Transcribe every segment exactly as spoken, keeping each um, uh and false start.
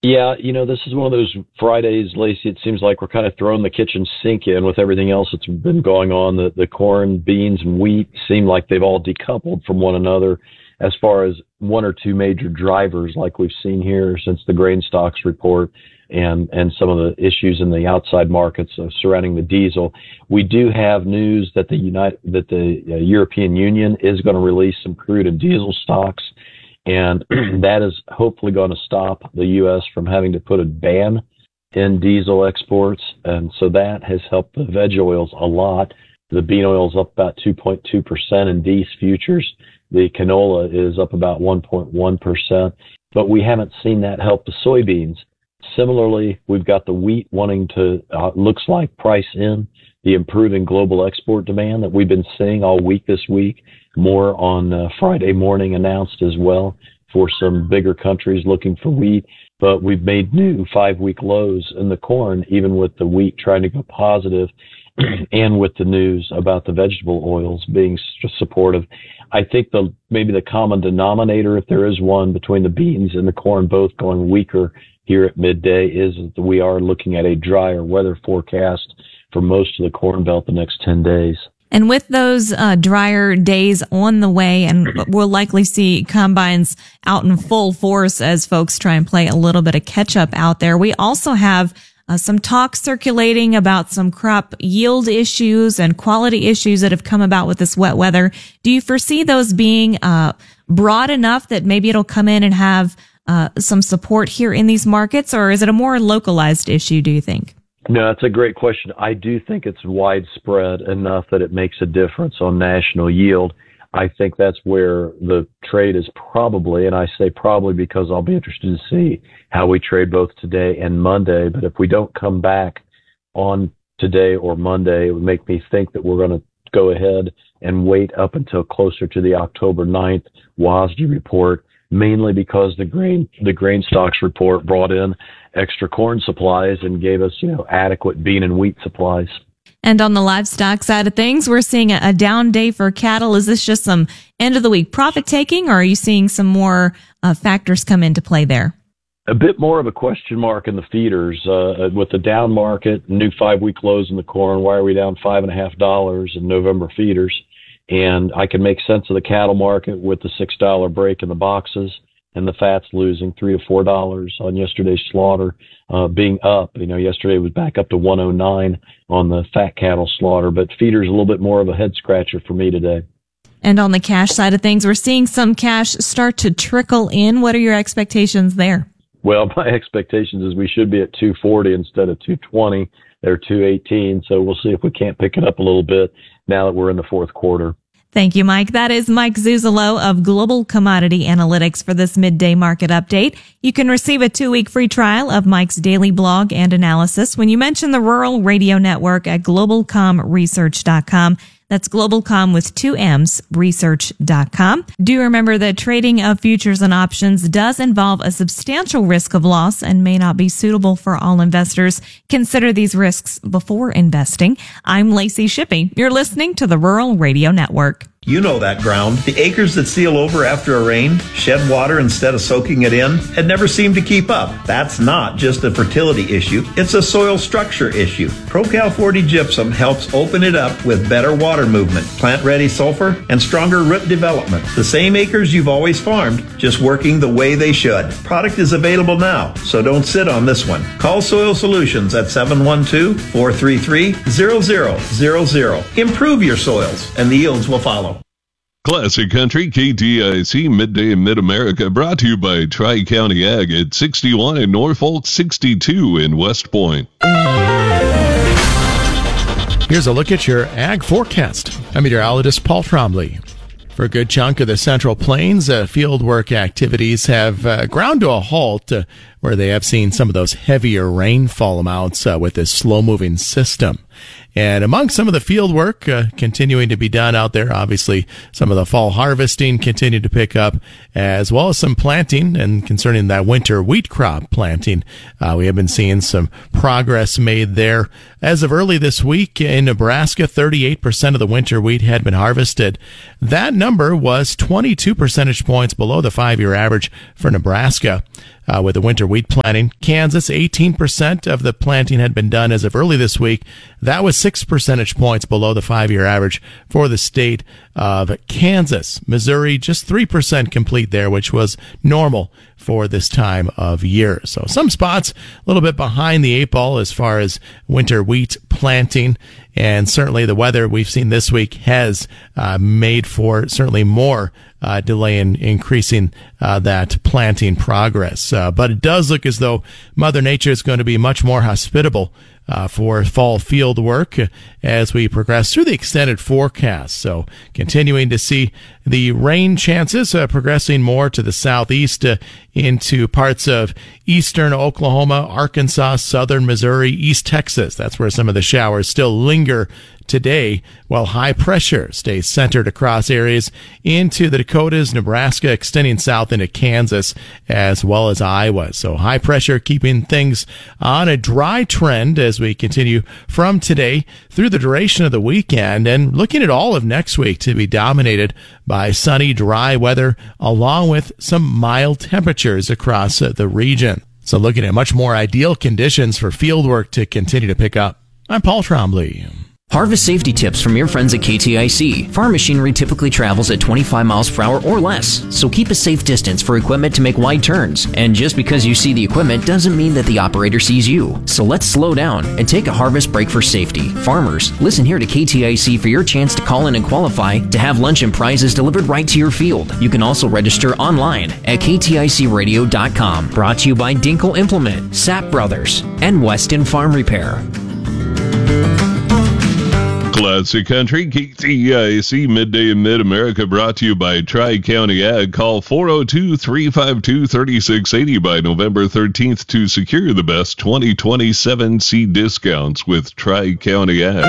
Yeah, you know, this is one of those Fridays, Lacey. It seems like we're kind of throwing the kitchen sink in with everything else that's been going on. The, the corn, beans, and wheat seem like they've all decoupled from one another as far as one or two major drivers like we've seen here since the grain stocks report and, and some of the issues in the outside markets uh, surrounding the diesel. We do have news that the United, that the uh, European Union is going to release some crude and diesel stocks. And that is hopefully going to stop the U S from having to put a ban in diesel exports. And so that has helped the veg oils a lot. The bean oil is up about two point two percent in these futures. The canola is up about one point one percent. But we haven't seen that help the soybeans. Similarly, we've got the wheat wanting to, uh, looks like, price in the improving global export demand that we've been seeing all week this week. More on uh, Friday morning announced as well for some bigger countries looking for wheat. But we've made new five-week lows in the corn, even with the wheat trying to go positive and with the news about the vegetable oils being supportive. I think the maybe the common denominator, if there is one, between the beans and the corn both going weaker here at midday is that we are looking at a drier weather forecast for most of the Corn Belt the next ten days. And with those uh, drier days on the way, and we'll likely see combines out in full force as folks try and play a little bit of catch up out there. We also have uh, some talk circulating about some crop yield issues and quality issues that have come about with this wet weather. Do you foresee those being uh, broad enough that maybe it'll come in and have uh, some support here in these markets, or is it a more localized issue, do you think? No, that's a great question. I do think it's widespread enough that it makes a difference on national yield. I think that's where the trade is probably, and I say probably because I'll be interested to see how we trade both today and Monday. But if we don't come back on today or Monday, it would make me think that we're going to go ahead and wait up until closer to the October ninth W A S D report, mainly because the grain, the grain stocks report brought in extra corn supplies and gave us, you know, adequate bean and wheat supplies. And on the livestock side of things, we're seeing a, a down day for cattle. Is this just some end of the week profit taking, or are you seeing some more uh, factors come into play there? A bit more of a question mark in the feeders, uh, with the down market, new five week lows in the corn. Why are we down five and a half dollars in November feeders? And I can make sense of the cattle market with the six dollar break in the boxes and the fats losing three to four dollars on yesterday's slaughter, uh, being up. You know, yesterday was back up to one oh nine on the fat cattle slaughter, but feeder's a little bit more of a head scratcher for me today. And on the cash side of things, we're seeing some cash start to trickle in. What are your expectations there? Well, my expectations is we should be at two forty instead of two twenty. They're two eighteen, so we'll see if we can't pick it up a little bit now that we're in the fourth quarter. Thank you, Mike. That is Mike Zuzolo of Global Commodity Analytics for this midday market update. You can receive a two-week free trial of Mike's daily blog and analysis when you mention the Rural Radio Network at global com research dot com. That's GlobalCom with two M's, research dot com. Do remember that trading of futures and options does involve a substantial risk of loss and may not be suitable for all investors. Consider these risks before investing. I'm Lacey Shippey. You're listening to the Rural Radio Network. You know that ground. The acres that seal over after a rain, shed water instead of soaking it in, and never seem to keep up. That's not just a fertility issue. It's a soil structure issue. ProCal forty Gypsum helps open it up with better water movement, plant-ready sulfur, and stronger root development. The same acres you've always farmed, just working the way they should. Product is available now, so don't sit on this one. Call Soil Solutions at seven one two, four three three, zero zero zero zero. Improve your soils, and the yields will follow. Classic Country, K T I C, Midday in Mid-America, brought to you by Tri-County Ag at sixty-one in Norfolk, sixty-two in West Point. Here's a look at your ag forecast. I'm meteorologist Paul Trombley. For a good chunk of the Central Plains, uh, fieldwork activities have uh, ground to a halt uh, where they have seen some of those heavier rainfall amounts uh, with this slow-moving system. And among some of the field work uh, continuing to be done out there, obviously some of the fall harvesting continue to pick up, as well as some planting. And concerning that winter wheat crop planting, uh, we have been seeing some progress made there. As of early this week in Nebraska, thirty-eight percent of the winter wheat had been harvested. That number was twenty-two percentage points below the five-year average for Nebraska. uh, with the winter wheat planting. Kansas, eighteen percent of the planting had been done as of early this week. That was six percentage points below the five-year average for the state of Kansas. Missouri, just three percent complete there, which was normal for this time of year. So some spots a little bit behind the eight ball as far as winter wheat planting. And certainly the weather we've seen this week has uh, made for certainly more uh, delay in increasing uh, that planting progress. Uh, but it does look as though Mother Nature is going to be much more hospitable Uh, for fall field work as we progress through the extended forecast. So continuing to see the rain chances uh, progressing more to the southeast uh, into parts of eastern Oklahoma, Arkansas, southern Missouri, East Texas. That's where some of the showers still linger today, while high pressure stays centered across areas into the Dakotas, Nebraska, extending south into Kansas, as well as Iowa. So high pressure keeping things on a dry trend as we continue from today through the duration of the weekend, and looking at all of next week to be dominated by sunny, dry weather, along with some mild temperatures across the region. So looking at much more ideal conditions for field work to continue to pick up. I'm Paul Trombley. Harvest safety tips from your friends at K T I C. Farm machinery typically travels at twenty-five miles per hour or less, so keep a safe distance for equipment to make wide turns. And just because you see the equipment doesn't mean that the operator sees you. So let's slow down and take a harvest break for safety. Farmers, listen here to K T I C for your chance to call in and qualify to have lunch and prizes delivered right to your field. You can also register online at K T I C radio dot com. Brought to you by Dinkle Implement, Sapp Brothers, and Weston Farm Repair. Classic Country, K T I C Midday in Mid-America, brought to you by Tri-County Ag. Call four oh two, three five two, three six eight oh by November thirteenth to secure the best twenty twenty-seven seed discounts with Tri-County Ag.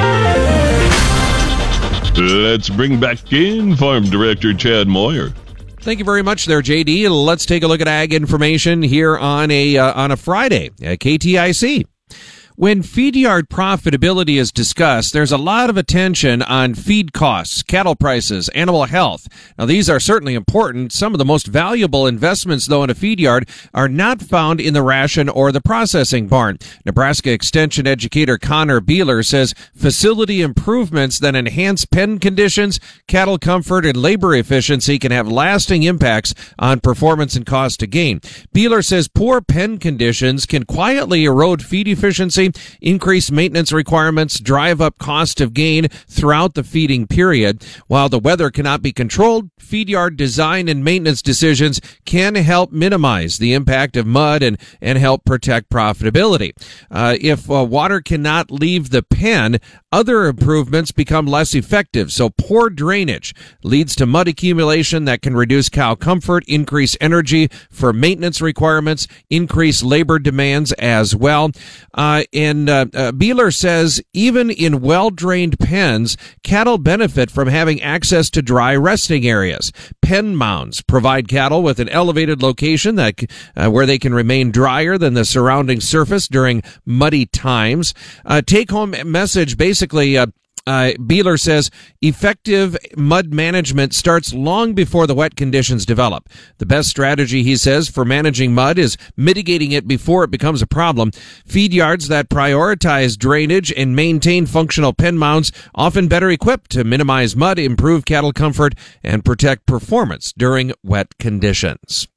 Let's bring back in Farm Director Chad Moyer. Thank you very much there, J D. Let's take a look at ag information here on a uh, on a Friday at K T I C. When feed yard profitability is discussed, there's a lot of attention on feed costs, cattle prices, animal health. Now, these are certainly important. Some of the most valuable investments, though, in a feed yard are not found in the ration or the processing barn. Nebraska Extension educator Connor Beeler says facility improvements that enhance pen conditions, cattle comfort, and labor efficiency can have lasting impacts on performance and cost to gain. Beeler says poor pen conditions can quietly erode feed efficiency, increase maintenance requirements, drive up cost of gain throughout the feeding period. While the weather cannot be controlled, feed yard design and maintenance decisions can help minimize the impact of mud and, and help protect profitability. Uh, if uh, water cannot leave the pen, other improvements become less effective. So poor drainage leads to mud accumulation that can reduce cow comfort, increase energy for maintenance requirements, increase labor demands as well. Uh, and uh, uh, Beeler says even in well-drained pens, cattle benefit from having access to dry resting areas. Pen mounds provide cattle with an elevated location that uh, where they can remain drier than the surrounding surface during muddy times. Uh, take-home message, basically, uh, Uh, Beeler says effective mud management starts long before the wet conditions develop. The best strategy, he says, for managing mud is mitigating it before it becomes a problem. Feed yards that prioritize drainage and maintain functional pen mounds often better equipped to minimize mud, improve cattle comfort, and protect performance during wet conditions.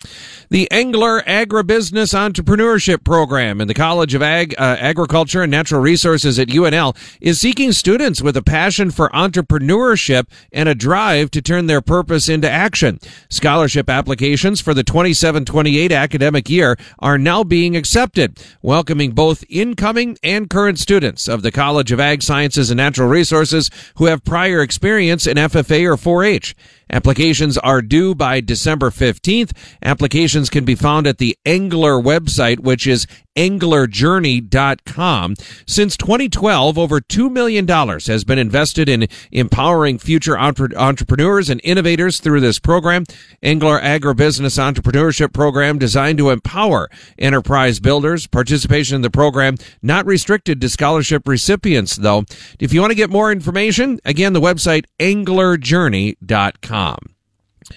The Engler Agribusiness Entrepreneurship Program in the College of Ag, uh, Agriculture and Natural Resources at U N L is seeking students with a passion for entrepreneurship and a drive to turn their purpose into action. Scholarship applications for the twenty-seven twenty-eight academic year are now being accepted, welcoming both incoming and current students of the College of Ag Sciences and Natural Resources who have prior experience in F F A or four H. Applications are due by December fifteenth. Applications can be found at the Engler website, which is engler journey dot com. Since twenty twelve, over two million dollars has been invested in empowering future entre- entrepreneurs and innovators through this program. Engler Agribusiness Entrepreneurship Program designed to empower enterprise builders. Participation in the program not restricted to scholarship recipients, though. If you want to get more information, again, the website engler journey dot com.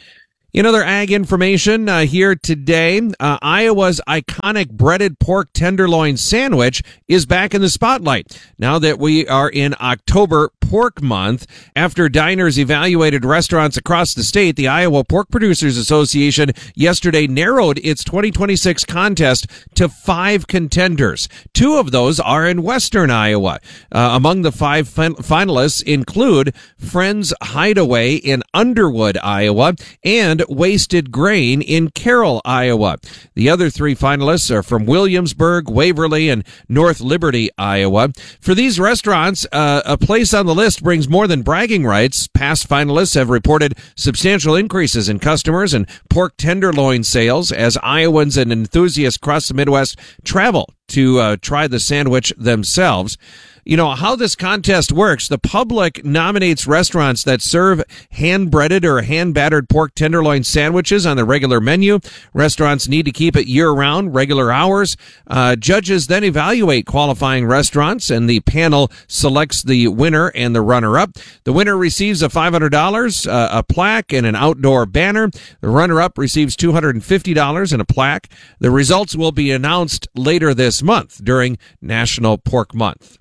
In other ag information uh, here today, uh, Iowa's iconic breaded pork tenderloin sandwich is back in the spotlight now that we are in October Pork Month. After diners evaluated restaurants across the state, the Iowa Pork Producers Association yesterday narrowed its twenty twenty-six contest to five contenders. Two of those are in western Iowa. Uh, among the five fin- finalists include Friends Hideaway in Underwood, Iowa, and Wasted Grain in Carroll, Iowa. The other three finalists are from Williamsburg, Waverly, and North Liberty, Iowa. For these restaurants, uh, a place on the list brings more than bragging rights. Past finalists have reported substantial increases in customers and pork tenderloin sales as Iowans and enthusiasts across the Midwest travel to uh, try the sandwich themselves. You know, how this contest works, the public nominates restaurants that serve hand-breaded or hand-battered pork tenderloin sandwiches on the regular menu. Restaurants need to keep it year-round, regular hours. Uh, judges then evaluate qualifying restaurants, and the panel selects the winner and the runner-up. The winner receives a five hundred dollars, uh, a plaque, and an outdoor banner. The runner-up receives two hundred fifty dollars and a plaque. The results will be announced later this month during National Pork Month.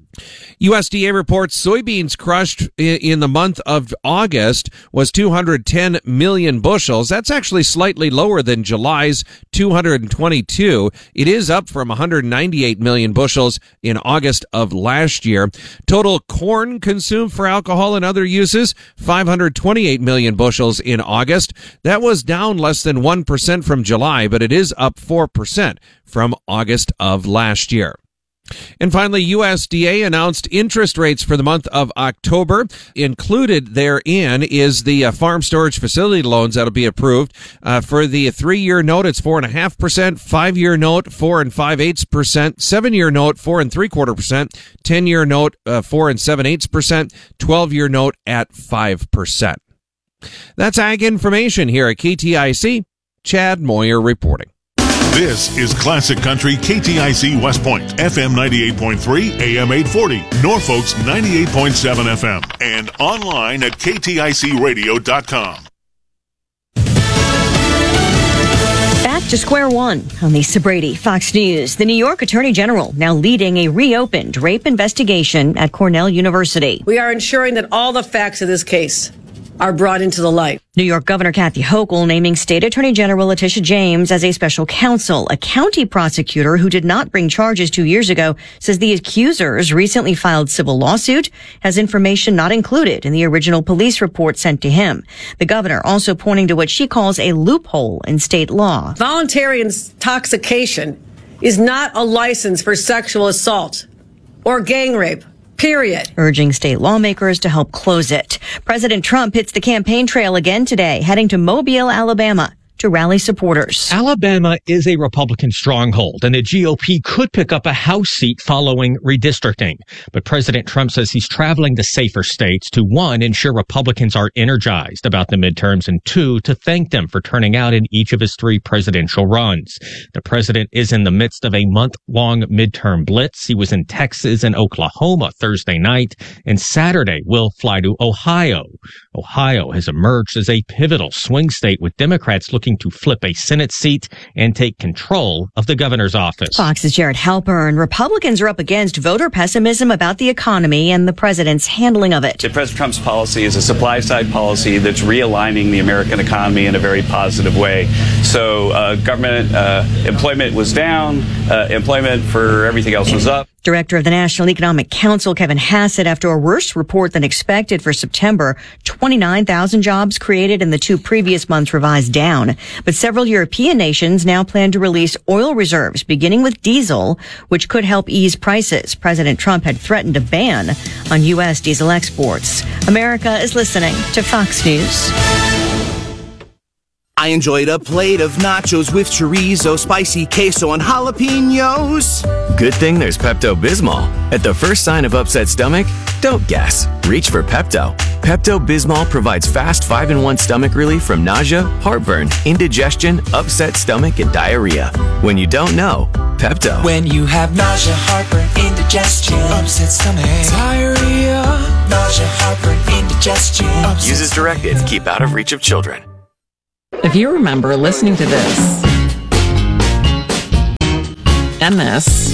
U S D A reports soybeans crushed in the month of August was two hundred ten million bushels. That's actually slightly lower than July's two hundred twenty-two. It is up from one hundred ninety-eight million bushels in August of last year. Total corn consumed for alcohol and other uses, five hundred twenty-eight million bushels in August. That was down less than one percent from July, but it is up four percent from August of last year. And finally, U S D A announced interest rates for the month of October. Included therein is the uh, farm storage facility loans that'll be approved. Uh, for the three-year note, it's four point five percent. Five-year note, four and five-eighths percent. Seven-year note, four and three-quarter percent. Ten-year note, uh, four and seven-eighths percent. Twelve-year note at five percent. That's ag information here at K T I C. Chad Moyer reporting. This is Classic Country K T I C West Point, F M ninety-eight point three, A M eight forty, Norfolk's ninety-eight point seven F M, and online at K T I C radio dot com. Back to square one. I'm Lisa Brady, Fox News. The New York Attorney General now leading a reopened rape investigation at Cornell University. We are ensuring that all the facts of this case are brought into the light. New York Governor Kathy Hochul naming State Attorney General Letitia James as a special counsel. A county prosecutor who did not bring charges two years ago says the accusers recently filed civil lawsuit has information not included in the original police report sent to him. The governor also pointing to what she calls a loophole in state law. Voluntary intoxication is not a license for sexual assault or gang rape. Period. Urging state lawmakers to help close it. President Trump hits the campaign trail again today, heading to Mobile, Alabama, to rally supporters. Alabama is a Republican stronghold, and the G O P could pick up a House seat following redistricting. But President Trump says he's traveling to safer states to, one, ensure Republicans are energized about the midterms, and two, to thank them for turning out in each of his three presidential runs. The president is in the midst of a month-long midterm blitz. He was in Texas and Oklahoma Thursday night, and Saturday will fly to Ohio. Ohio has emerged as a pivotal swing state, with Democrats looking to flip a Senate seat and take control of the governor's office. Fox's Jared Halpern. Republicans are up against voter pessimism about the economy and the president's handling of it. President Trump's policy is a supply-side policy that's realigning the American economy in a very positive way. So uh, government uh, employment was down, uh, employment for everything else was up. Director of the National Economic Council, Kevin Hassett, after a worse report than expected for September, twenty-nine thousand jobs created in the two previous months revised down. But several European nations now plan to release oil reserves, beginning with diesel, which could help ease prices. President Trump had threatened a ban on U S diesel exports. America is listening to Fox News. I enjoyed a plate of nachos with chorizo, spicy queso, and jalapenos. Good thing there's Pepto-Bismol. At the first sign of upset stomach, don't guess. Reach for Pepto. Pepto-Bismol provides fast five in one stomach relief from nausea, heartburn, indigestion, upset stomach, and diarrhea. When you don't know, Pepto. When you have nausea, heartburn, indigestion, upset stomach, diarrhea, nausea, heartburn, indigestion. Use as directed. Keep out of reach of children. If you remember listening to this and this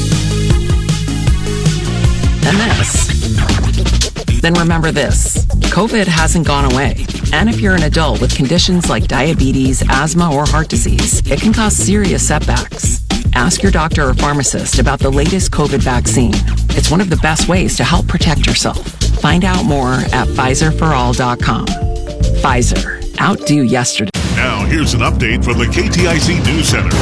and this, then remember this. COVID hasn't gone away. And if you're an adult with conditions like diabetes, asthma, or heart disease, it can cause serious setbacks. Ask your doctor or pharmacist about the latest COVID vaccine. It's one of the best ways to help protect yourself. Find out more at Pfizer for all dot com. Pfizer. Outdo yesterday. Now, here's an update from the K T I C News Center.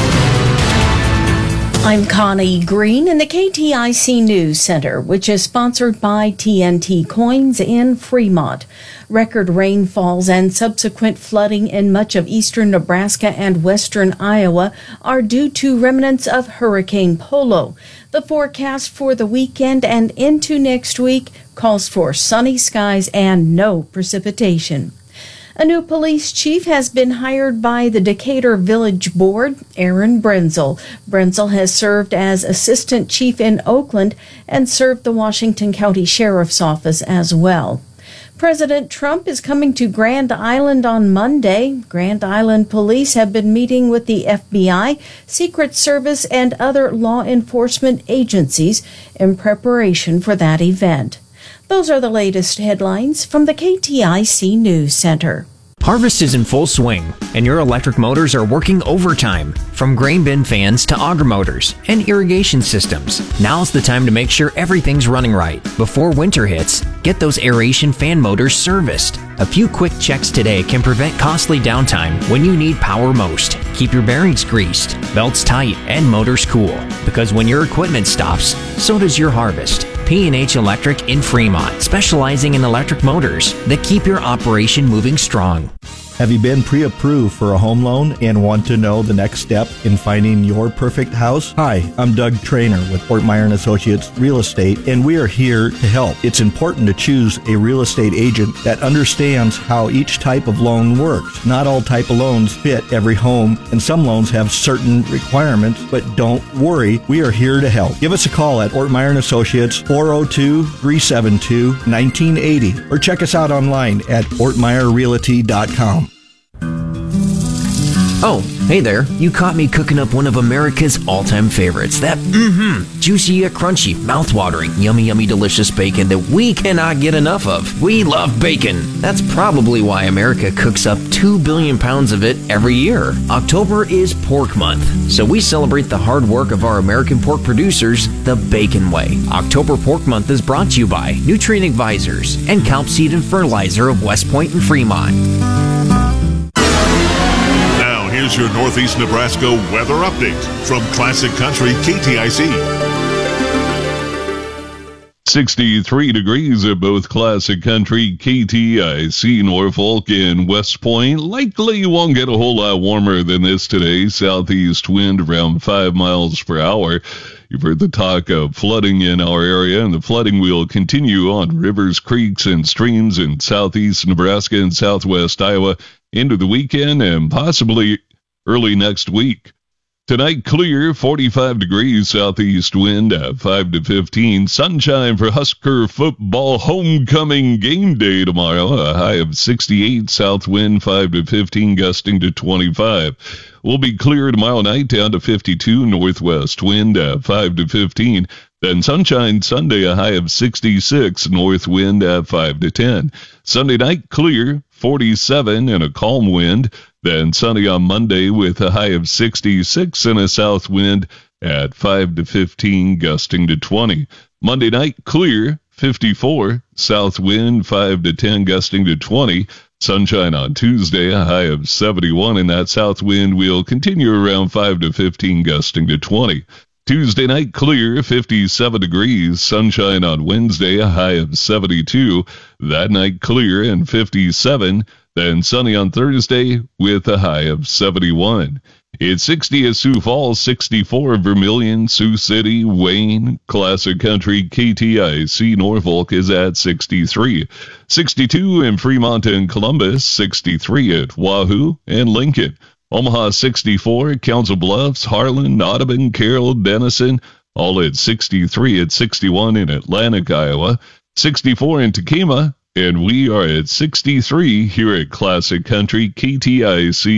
I'm Connie Green in the K T I C News Center, which is sponsored by T N T Coins in Fremont. Record rainfalls and subsequent flooding in much of eastern Nebraska and western Iowa are due to remnants of Hurricane Polo. The forecast for the weekend and into next week calls for sunny skies and no precipitation. A new police chief has been hired by the Decatur Village Board, Aaron Brenzel. Brenzel has served as assistant chief in Oakland and served the Washington County Sheriff's Office as well. President Trump is coming to Grand Island on Monday. Grand Island police have been meeting with the F B I, Secret Service, and other law enforcement agencies in preparation for that event. Those are the latest headlines from the K T I C News Center. Harvest is in full swing, and your electric motors are working overtime. From grain bin fans to auger motors and irrigation systems, now's the time to make sure everything's running right. Before winter hits, get those aeration fan motors serviced. A few quick checks today can prevent costly downtime when you need power most. Keep your bearings greased, belts tight, and motors cool. Because when your equipment stops, so does your harvest. P and H Electric in Fremont, specializing in electric motors that keep your operation moving strong. Have you been pre-approved for a home loan and want to know the next step in finding your perfect house? Hi, I'm Doug Trainer with Ortmeyer and Associates Real Estate, and we are here to help. It's important to choose a real estate agent that understands how each type of loan works. Not all type of loans fit every home, and some loans have certain requirements, but don't worry, we are here to help. Give us a call at Ortmeyer and Associates, four oh two, three seven two, one nine eight oh, or check us out online at ortmeyer realty dot com. Oh, hey there. You caught me cooking up one of America's all-time favorites. That, mm-hmm, juicy yet crunchy, mouth-watering, yummy, yummy, delicious bacon that we cannot get enough of. We love bacon. That's probably why America cooks up two billion pounds of it every year. October is Pork Month, so we celebrate the hard work of our American pork producers the bacon way. October Pork Month is brought to you by Nutrient Advisors and Calp Seed and Fertilizer of West Point and Fremont. Here's your Northeast Nebraska weather update from Classic Country K T I C. sixty-three degrees at both Classic Country, K T I C, Norfolk, and West Point. Likely you won't get a whole lot warmer than this today. Southeast wind around five miles per hour. You've heard the talk of flooding in our area, and the flooding will continue on rivers, creeks, and streams in southeast Nebraska and southwest Iowa into the weekend and possibly early next week. Tonight, clear, forty-five degrees, southeast wind at five to fifteen. Sunshine for Husker football homecoming game day tomorrow. A high of sixty-eight, south wind five to fifteen, gusting to twenty-five. We'll be clear tomorrow night down to fifty-two, northwest wind at five to fifteen. Then sunshine Sunday, a high of sixty-six, north wind at five to ten. Sunday night, clear, forty-seven, and a calm wind. Then sunny on Monday with a high of sixty-six and a south wind at five to fifteen, gusting to twenty. Monday night, clear, fifty-four, south wind five to ten, gusting to twenty. Sunshine on Tuesday, a high of seventy-one, and that south wind will continue around five to fifteen, gusting to twenty. Tuesday night, clear, fifty-seven degrees. Sunshine on Wednesday, a high of seventy-two. That night, clear and fifty-seven. Then sunny on Thursday with a high of seventy-one. It's sixty at Sioux Falls, sixty-four Vermilion, Sioux City, Wayne. Classic Country K T I C Norfolk is at sixty-three. sixty-two in Fremont and Columbus, sixty-three at Wahoo and Lincoln. Omaha sixty-four, Council Bluffs, Harlan, Audubon, Carroll, Denison, all at sixty-three. At sixty-one in Atlantic, Iowa, sixty-four in Tequima, and we are at sixty-three here at Classic Country K T I C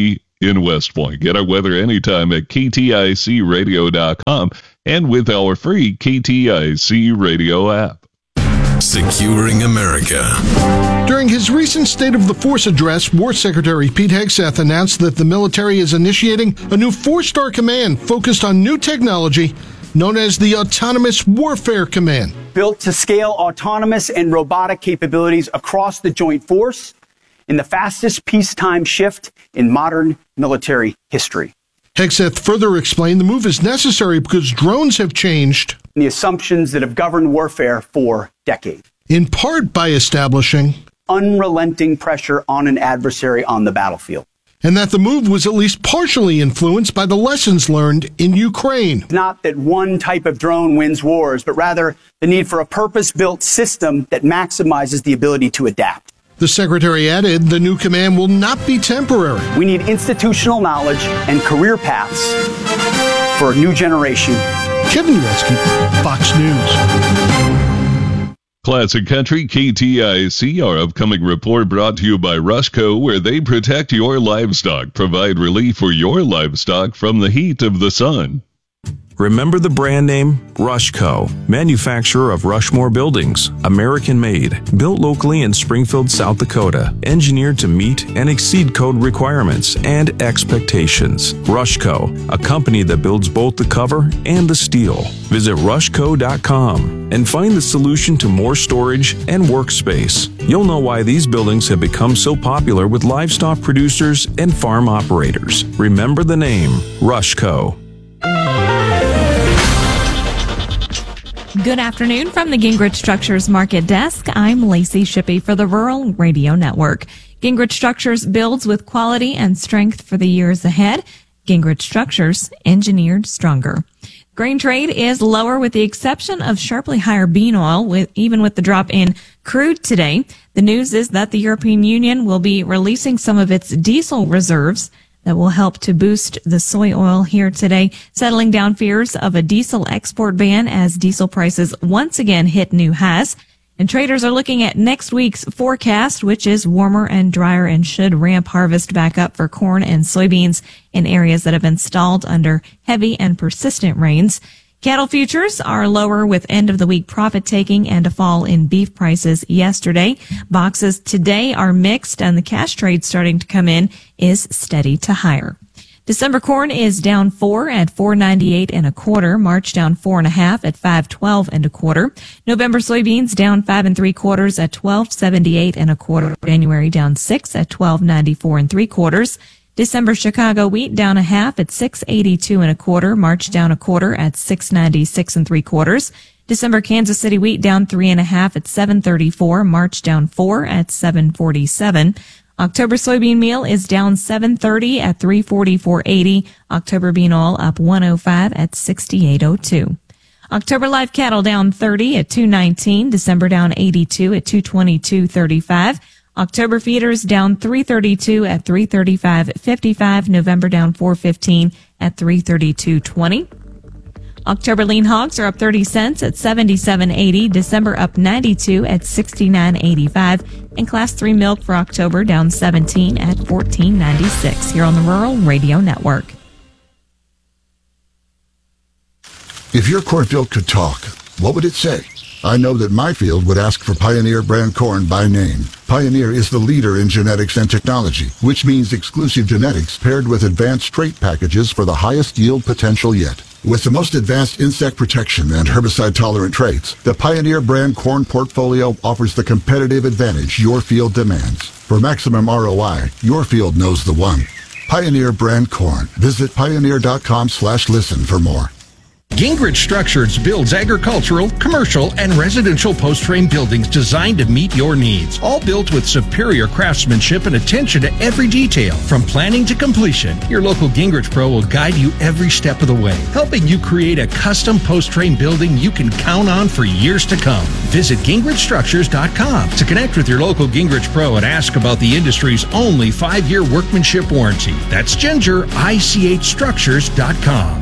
in West Point. Get our weather anytime at K T I C radio dot com and with our free K T I C radio app. Securing America. During his recent State of the Force address, War Secretary Pete Hegseth announced that the military is initiating a new four-star command focused on new technology known as the Autonomous Warfare Command. Built to scale autonomous and robotic capabilities across the joint force in the fastest peacetime shift in modern military history. Hegseth further explained the move is necessary because drones have changed the assumptions that have governed warfare for decades. In part by establishing unrelenting pressure on an adversary on the battlefield. And that the move was at least partially influenced by the lessons learned in Ukraine. Not that one type of drone wins wars, but rather the need for a purpose-built system that maximizes the ability to adapt. The secretary added the new command will not be temporary. We need institutional knowledge and career paths for a new generation. Kevin Uretzky, Fox News. Classic Country K T I C, our upcoming report brought to you by Rushco, where they protect your livestock, provide relief for your livestock from the heat of the sun. Remember the brand name? Rushco, manufacturer of Rushmore buildings, American-made, built locally in Springfield, South Dakota, engineered to meet and exceed code requirements and expectations. Rushco, a company that builds both the cover and the steel. Visit rushco dot com and find the solution to more storage and workspace. You'll know why these buildings have become so popular with livestock producers and farm operators. Remember the name, Rushco. Good afternoon from the Gingrich Structures Market Desk. I'm Lacey Shippey for the Rural Radio Network. Gingrich Structures builds with quality and strength for the years ahead. Gingrich Structures, engineered stronger. Grain trade is lower with the exception of sharply higher bean oil, with even with the drop in crude today. The news is that the European Union will be releasing some of its diesel reserves that will help to boost the soy oil here today, settling down fears of a diesel export ban as diesel prices once again hit new highs. And traders are looking at next week's forecast, which is warmer and drier and should ramp harvest back up for corn and soybeans in areas that have been stalled under heavy and persistent rains. Cattle futures are lower with end of the week profit taking and a fall in beef prices yesterday. Boxes today are mixed and the cash trade starting to come in is steady to higher. December corn is down four at four ninety-eight and a quarter. March down four and a half at five twelve and a quarter. November soybeans down five and three quarters at twelve seventy-eight and a quarter. January down six at twelve ninety-four and three quarters. December Chicago wheat down a half at six eighty-two and a quarter. March down a quarter at six ninety-six and three quarters. December Kansas City wheat down three and a half at seven thirty-four. March down four at seven forty-seven. October soybean meal is down seven thirty at three forty-four eighty. October bean oil up one oh five at sixty-eight oh two. October live cattle down thirty at two nineteen. December down eighty-two at two twenty-two thirty-five. October feeders down three thirty-two at three thirty-five fifty-five. November down four fifteen at three thirty-two twenty. October lean hogs are up thirty cents at seventy-seven eighty. December up ninety-two at sixty-nine eighty-five. And class three milk for October down seventeen at fourteen ninety-six here on the Rural Radio Network. If your cornfield could talk, what would it say? I know that my field would ask for Pioneer brand corn by name. Pioneer is the leader in genetics and technology, which means exclusive genetics paired with advanced trait packages for the highest yield potential yet. With the most advanced insect protection and herbicide-tolerant traits, the Pioneer brand corn portfolio offers the competitive advantage your field demands. For maximum R O I, your field knows the one. Pioneer brand corn. Visit pioneer.com slash listen for more. Gingrich Structures builds agricultural, commercial, and residential post-frame buildings designed to meet your needs. All built with superior craftsmanship and attention to every detail. From planning to completion, your local Gingrich Pro will guide you every step of the way, helping you create a custom post-frame building you can count on for years to come. Visit gingrich structures dot com to connect with your local Gingrich Pro and ask about the industry's only five-year workmanship warranty. That's ginger I C H structures dot com.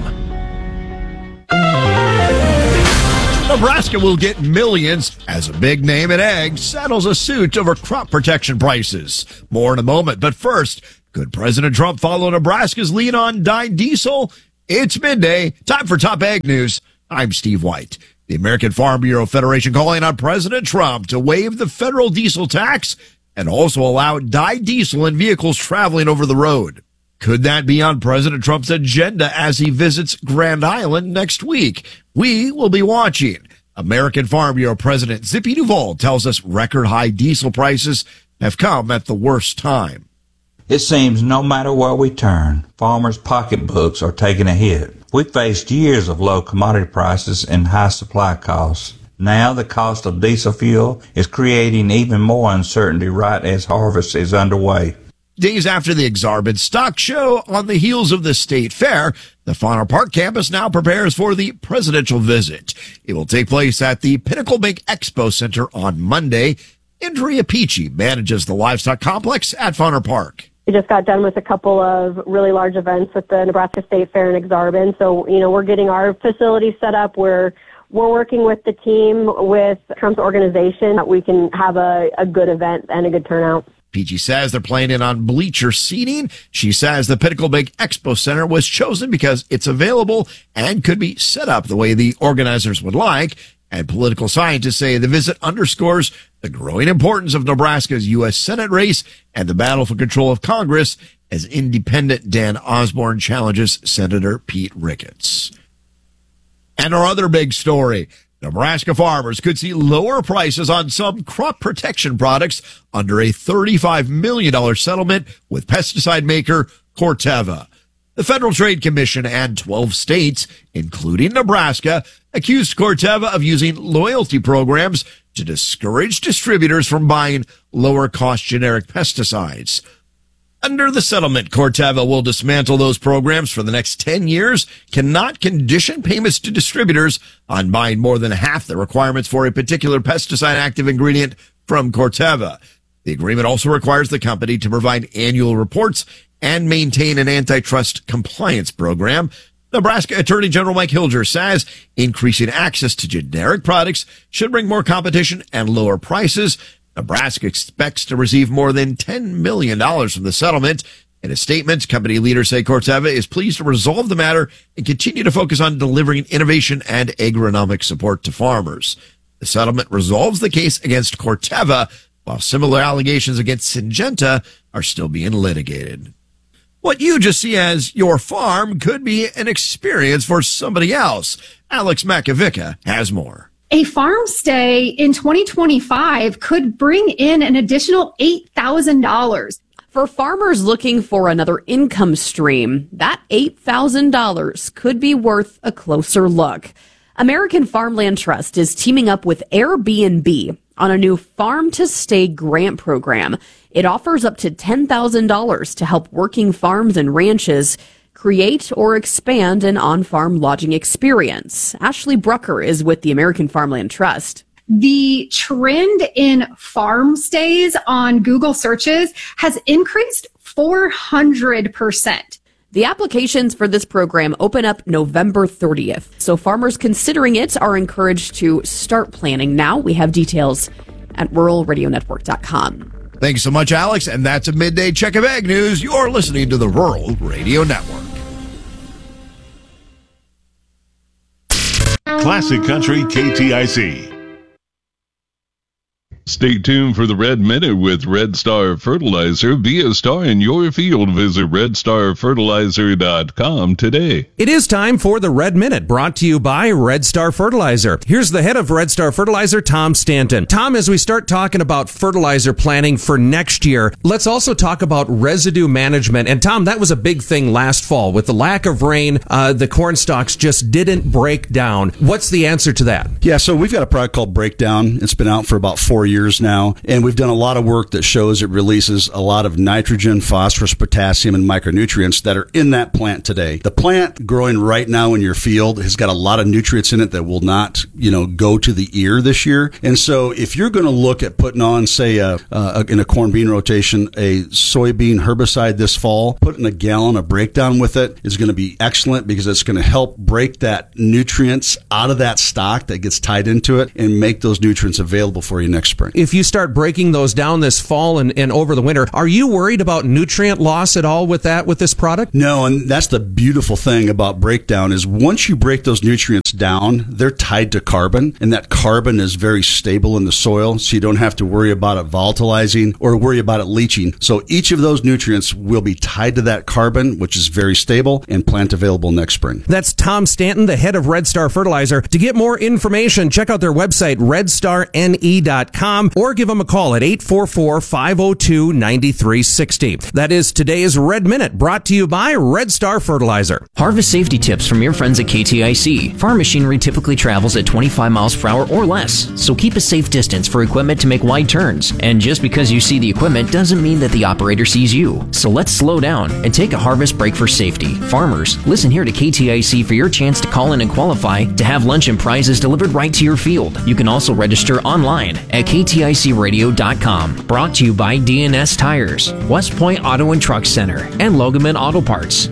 Nebraska will get millions as a big name in ag settles a suit over crop protection prices. More in a moment, but first, Could President Trump follow Nebraska's lead on dyed diesel? It's midday. Time for Top Ag News. I'm Steve White. The American Farm Bureau Federation calling on President Trump to waive the federal diesel tax and also allow dyed diesel in vehicles traveling over the road. Could that be on President Trump's agenda as he visits Grand Island next week? We will be watching. American Farm Bureau President Zippy Duvall tells us record high diesel prices have come at the worst time. It seems no matter where we turn, farmers' pocketbooks are taking a hit. We faced years of low commodity prices and high supply costs. Now the cost of diesel fuel is creating even more uncertainty right as harvest is underway. Days after the Exarban Stock Show, on the heels of the State Fair, the Fauner Park campus now prepares for the presidential visit. It will take place at the Pinnacle Bank Expo Center on Monday. Andrea Peachy manages the livestock complex at Fauner Park. We just got done with a couple of really large events with the Nebraska State Fair and Exarban. So, you know, we're getting our facility set up. We're, we're working with the team, with Trump's organization, that we can have a, a good event and a good turnout. Peachy says they're planning on bleacher seating. She says the Pinnacle Bank Expo Center was chosen because it's available and could be set up the way the organizers would like. And political scientists say the visit underscores the growing importance of Nebraska's U S Senate race and the battle for control of Congress as independent Dan Osborne challenges Senator Pete Ricketts. And our other big story, Nebraska farmers could see lower prices on some crop protection products under a thirty-five million dollars settlement with pesticide maker Corteva. The Federal Trade Commission and twelve states, including Nebraska, accused Corteva of using loyalty programs to discourage distributors from buying lower-cost generic pesticides. Under the settlement, Corteva will dismantle those programs for the next ten years, cannot condition payments to distributors on buying more than half the requirements for a particular pesticide active ingredient from Corteva. The agreement also requires the company to provide annual reports and maintain an antitrust compliance program. Nebraska Attorney General Mike Hilger says increasing access to generic products should bring more competition and lower prices. Nebraska expects to receive more than ten million dollars from the settlement. In a statement, company leaders say Corteva is pleased to resolve the matter and continue to focus on delivering innovation and agronomic support to farmers. The settlement resolves the case against Corteva, while similar allegations against Syngenta are still being litigated. What you just see as your farm could be an experience for somebody else. Alex Makovica has more. A farm stay in twenty twenty-five could bring in an additional eight thousand dollars. For farmers looking for another income stream, that eight thousand dollars could be worth a closer look. American Farmland Trust is teaming up with Airbnb on a new Farm to Stay grant program. It offers up to ten thousand dollars to help working farms and ranches create or expand an on-farm lodging experience. Ashley Brucker is with the American Farmland Trust. The trend in farm stays on Google searches has increased four hundred percent. The applications for this program open up November thirtieth, so farmers considering it are encouraged to start planning now. We have details at rural radio network dot com. Thanks so much, Alex. And that's a midday check of ag news. You're listening to the Rural Radio Network. Classic Country K T I C. Stay tuned for the Red Minute with Red Star Fertilizer. Be a star in your field. Visit red star fertilizer dot com today. It is time for the Red Minute, brought to you by Red Star Fertilizer. Here's the head of Red Star Fertilizer, Tom Stanton. Tom, as we start talking about fertilizer planning for next year, let's also talk about residue management. And Tom, that was a big thing last fall. With the lack of rain, uh, the corn stalks just didn't break down. What's the answer to that? Yeah, so we've got a product called Breakdown. It's been out for about four years now, and we've done a lot of work that shows it releases a lot of nitrogen, phosphorus, potassium, and micronutrients that are in that plant today. The plant growing right now in your field has got a lot of nutrients in it that will not, you know, go to the ear this year. And so if you're going to look at putting on, say, a, a, in a corn bean rotation, a soybean herbicide this fall, putting a gallon of Breakdown with it is going to be excellent because it's going to help break that nutrients out of that stock that gets tied into it and make those nutrients available for you next spring. spring. If you start breaking those down this fall and, and over the winter, are you worried about nutrient loss at all with that, with this product? No, and that's the beautiful thing about breakdown is once you break those nutrients down, they're tied to carbon, and that carbon is very stable in the soil, so you don't have to worry about it volatilizing or worry about it leaching. So each of those nutrients will be tied to that carbon, which is very stable and plant available next spring. That's Tom Stanton, the head of Red Star Fertilizer. To get more information, check out their website, red star n e dot com, or give them a call at eight four four, five oh two, nine three six oh. That is today's Red Minute, brought to you by Red Star Fertilizer. Harvest safety tips from your friends at K T I C. Farm machinery typically travels at twenty-five miles per hour or less, so keep a safe distance for equipment to make wide turns. And just because you see the equipment doesn't mean that the operator sees you. So let's slow down and take a harvest break for safety. Farmers, listen here to K T I C for your chance to call in and qualify to have lunch and prizes delivered right to your field. You can also register online at k t i c radio dot com. Brought to you by D N S Tires, West Point Auto and Truck Center, and Logaman Auto Parts.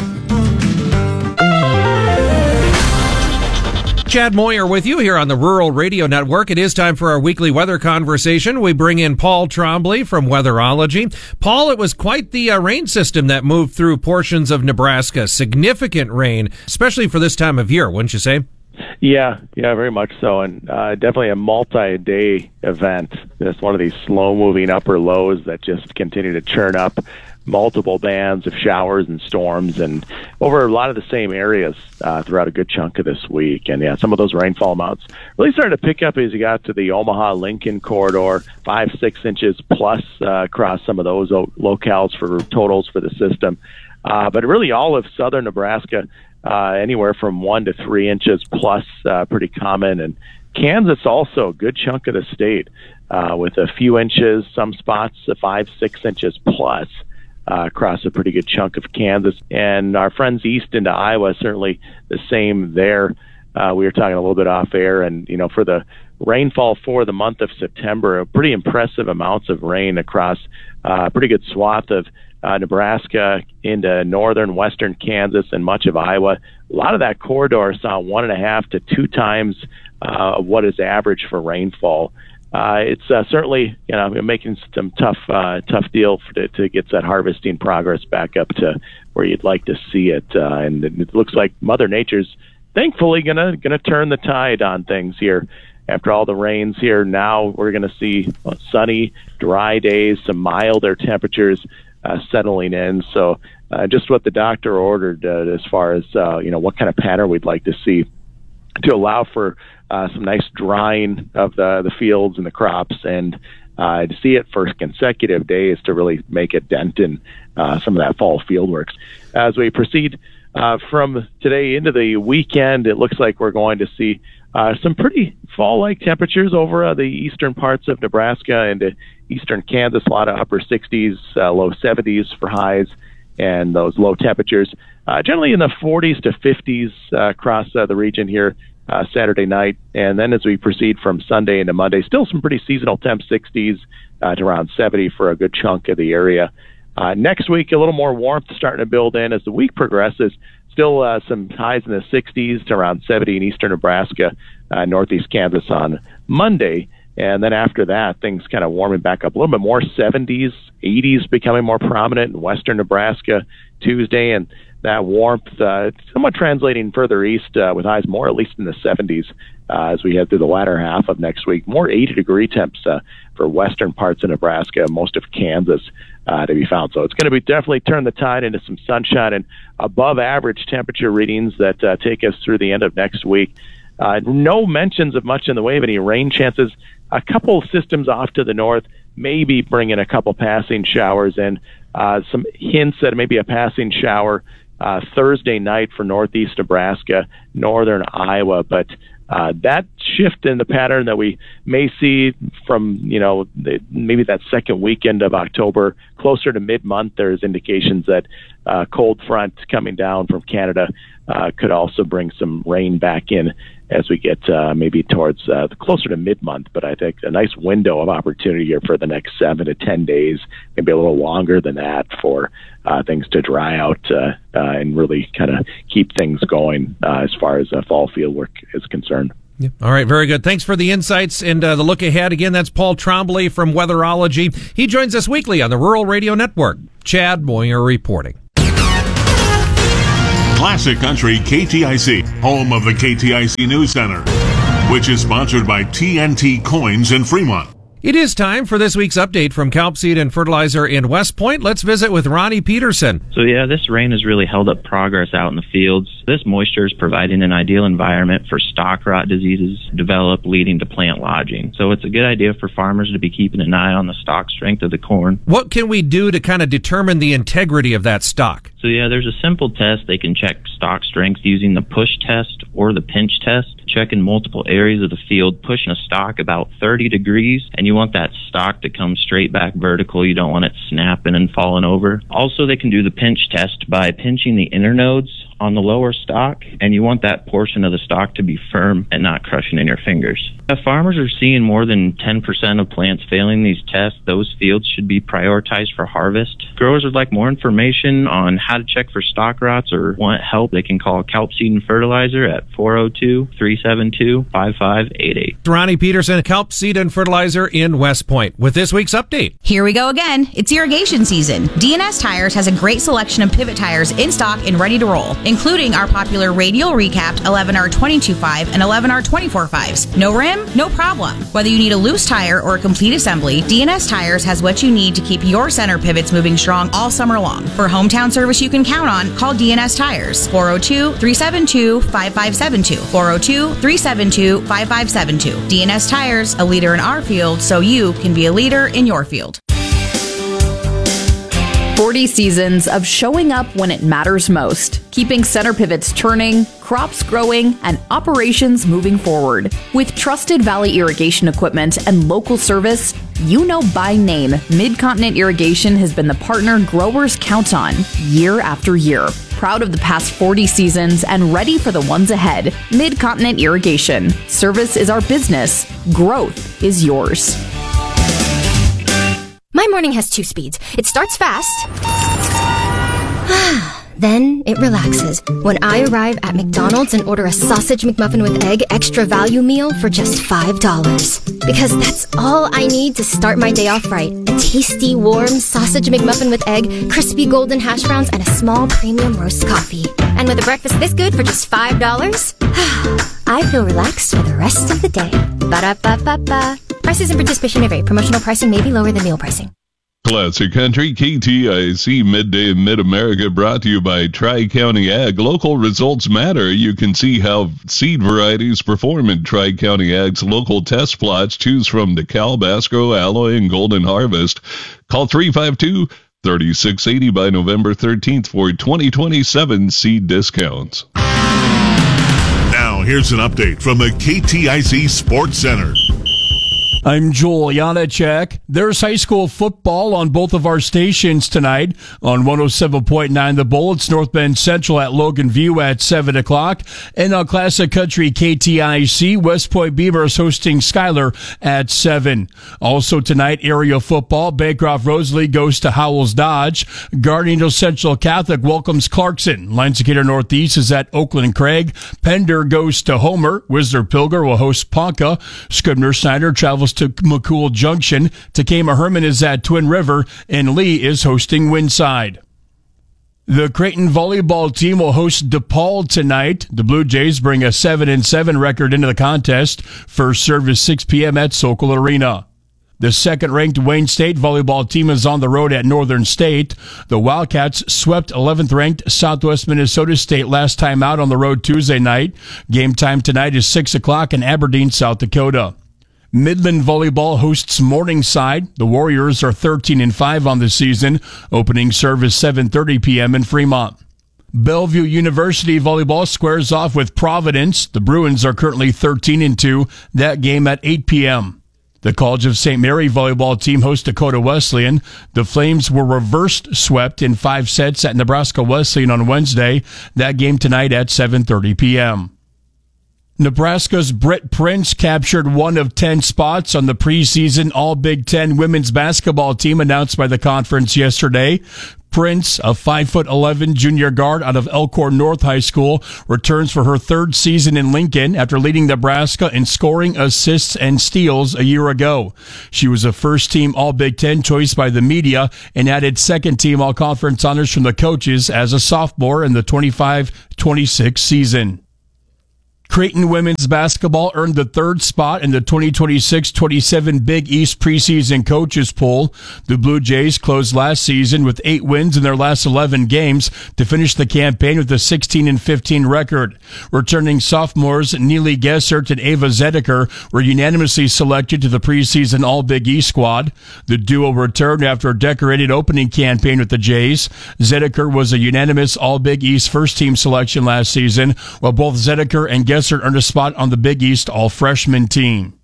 Chad Moyer with you here on the Rural Radio Network. It is time for our weekly weather conversation. We bring in Paul Trombley from Weatherology. Paul, it was quite the uh, rain system that moved through portions of Nebraska. Significant rain, especially for this time of year, wouldn't you say? Yeah, yeah, very much so, and uh, definitely a multi-day event. It's one of these slow-moving upper lows that just continue to churn up multiple bands of showers and storms, and over a lot of the same areas uh, throughout a good chunk of this week. And yeah, some of those rainfall amounts really started to pick up as you got to the Omaha-Lincoln corridor, five, six inches plus uh, across some of those o- locales for totals for the system. Uh, but really all of southern Nebraska, uh, anywhere from one to three inches plus, uh, pretty common. And Kansas also, a good chunk of the state, uh, with a few inches, some spots, uh, five, six inches plus. Uh, across a pretty good chunk of Kansas. And our friends east into Iowa, certainly the same there. Uh, we were talking a little bit off air, and, you know, for the rainfall for the month of September, pretty impressive amounts of rain across uh, a pretty good swath of uh, Nebraska into northern western Kansas and much of Iowa. A lot of that corridor saw one and a half to two times uh, what is average for rainfall. Uh, it's uh, certainly, you know, making some tough, uh, tough deal for to, to get that harvesting progress back up to where you'd like to see it. Uh, and it looks like Mother Nature's thankfully gonna gonna turn the tide on things here. After all the rains here, now we're gonna see sunny, dry days, some milder temperatures uh, settling in. So uh, just what the doctor ordered uh, as far as uh, you know what kind of pattern we'd like to see to allow for uh, some nice drying of the the fields and the crops, and uh, to see it for consecutive days to really make a dent in uh, some of that fall field works. As we proceed uh, from today into the weekend, it looks like we're going to see uh, some pretty fall-like temperatures over uh, the eastern parts of Nebraska and uh, eastern Kansas, a lot of upper sixties, uh, low seventies for highs, and those low temperatures uh, generally in the forties to fifties uh, across uh, the region here uh, Saturday night. And then as we proceed from Sunday into Monday, still some pretty seasonal temp sixties uh, to around seventy for a good chunk of the area. Uh, next week, a little more warmth starting to build in as the week progresses. Still uh, some highs in the sixties to around seventy in eastern Nebraska, uh, northeast Kansas on Monday. And then after that, things kind of warming back up a little bit more, seventies, eighties becoming more prominent in western Nebraska Tuesday, and that warmth uh, somewhat translating further east uh, with highs more at least in the seventies uh, as we head through the latter half of next week. More eighty-degree temps uh, for western parts of Nebraska, most of Kansas uh, to be found. So it's going to be definitely turn the tide into some sunshine and above average temperature readings that uh, take us through the end of next week. Uh, no mentions of much in the way of any rain chances. A couple systems off to the north, maybe bringing a couple passing showers in. Uh, some hints at maybe a passing shower uh, Thursday night for northeast Nebraska, northern Iowa. But uh, that shift in the pattern that we may see from, you know, the, maybe that second weekend of October, closer to mid-month, there's indications that uh, cold front coming down from Canada uh, could also bring some rain back in as we get uh, maybe towards uh, closer to mid-month. But I think a nice window of opportunity here for the next seven to ten days, maybe a little longer than that, for uh, things to dry out uh, uh, and really kind of keep things going uh, as far as uh, fall field work is concerned. Yeah. All right, very good. Thanks for the insights and uh, the look ahead. Again, that's Paul Trombley from Weatherology. He joins us weekly on the Rural Radio Network. Chad Moyer reporting. Classic Country K T I C, home of the K T I C News Center, which is sponsored by T N T Coins in Fremont. It is time for this week's update from Kelp Seed and Fertilizer in West Point. Let's visit with Ronnie Peterson. So yeah, this rain has really held up progress out in the fields. This moisture is providing an ideal environment for stalk rot diseases to develop, leading to plant lodging. So it's a good idea for farmers to be keeping an eye on the stalk strength of the corn. What can we do to kind of determine the integrity of that stalk? So yeah, there's a simple test. They can check stalk strength using the push test or the pinch test. Check in multiple areas of the field, pushing a stalk about thirty degrees, and you want that stalk to come straight back vertical. You don't want it snapping and falling over. Also, they can do the pinch test by pinching the inner nodes on the lower stalk, and you want that portion of the stalk to be firm and not crushing in your fingers. If farmers are seeing more than ten percent of plants failing these tests, those fields should be prioritized for harvest. Growers would like more information on how to check for stalk rots or want help, they can call Kelp Seed and Fertilizer at four oh two, three seven two, five five eight eight. Ronnie Peterson, Kelp Seed and Fertilizer in West Point with this week's update. Here we go again. It's irrigation season. D N S Tires has a great selection of pivot tires in stock and ready to roll, including our popular radial recapped eleven R twenty-two five and eleven R twenty-four fives. No rim? No problem. Whether you need a loose tire or a complete assembly, D N S Tires has what you need to keep your center pivots moving strong all summer long. For hometown service you can count on, call D N S Tires. four oh two, three seven two, five five seven two. four oh two, three seven two, five five seven two. D N S Tires, a leader in our field so you can be a leader in your field. forty seasons of showing up when it matters most, keeping center pivots turning, crops growing, and operations moving forward. With trusted Valley irrigation equipment and local service, you know by name, Mid-Continent Irrigation has been the partner growers count on year after year. Proud of the past forty seasons and ready for the ones ahead. Mid-Continent Irrigation. Service is our business. Growth is yours. My morning has two speeds. It starts fast, then it relaxes when I arrive at McDonald's and order a sausage McMuffin with egg extra value meal for just five dollars. Because that's all I need to start my day off right. A tasty, warm sausage McMuffin with egg, crispy golden hash browns, and a small premium roast coffee. And with a breakfast this good for just five dollars, I feel relaxed for the rest of the day. Ba-da-ba-ba-ba. Prices and participation may vary. Promotional pricing may be lower than meal pricing. Classic Country K T I C Midday in Mid-America brought to you by Tri-County Ag. Local results matter. You can see how seed varieties perform in Tri-County Ag's local test plots. Choose from DeKalb, Basco, Alloy, and Golden Harvest. Call three five two, three six eight zero by November thirteenth for twenty twenty-seven seed discounts. Now here's an update from the K T I C Sports Center. I'm Joel Janacek. There's high school football on both of our stations tonight. On one oh seven point nine The Bullets, North Bend Central at Logan View at seven o'clock. And on Classic Country K T I C, West Point Beaver is hosting Schuyler at seven. Also tonight, area football. Bancroft Rosalie goes to Howells Dodge. Gardner Central Catholic welcomes Clarkson. Linesecator Northeast is at Oakland Craig. Pender goes to Homer. Whistler Pilger will host Ponca. Scribner Snyder travels to McCool Junction. Takema Herman is at Twin River, and Lee is hosting Windside. The Creighton volleyball team will host DePaul tonight. The Blue Jays bring a seven and seven record into the contest. First service six p.m. at Sokol Arena. The second-ranked Wayne State volleyball team is on the road at Northern State. The Wildcats swept eleventh-ranked Southwest Minnesota State last time out on the road Tuesday night. Game time tonight is six o'clock in Aberdeen, South Dakota. Midland Volleyball hosts Morningside. The Warriors are thirteen and five on the season. Opening service seven thirty p.m. in Fremont. Bellevue University Volleyball squares off with Providence. The Bruins are currently thirteen and two. That game at eight p.m. The College of Saint Mary volleyball team hosts Dakota Wesleyan. The Flames were reversed swept in five sets at Nebraska Wesleyan on Wednesday. That game tonight at seven thirty p.m. Nebraska's Britt Prince captured one of ten spots on the preseason All-Big Ten women's basketball team announced by the conference yesterday. Prince, a five foot eleven junior guard out of Elkhorn North High School, returns for her third season in Lincoln after leading Nebraska in scoring, assists, and steals a year ago. She was a first-team All-Big Ten choice by the media and added second-team All-Conference honors from the coaches as a sophomore in the twenty-five twenty-six season. Creighton women's basketball earned the third spot in the twenty twenty-six twenty-seven Big East preseason coaches poll. The Blue Jays closed last season with eight wins in their last eleven games to finish the campaign with a sixteen and fifteen record. Returning sophomores Neely Gessert and Ava Zedeker were unanimously selected to the preseason All-Big East squad. The duo returned after a decorated opening campaign with the Jays. Zedeker was a unanimous All-Big East first-team selection last season, while both Zedeker and Gessert earned a spot on the Big East all-freshman team.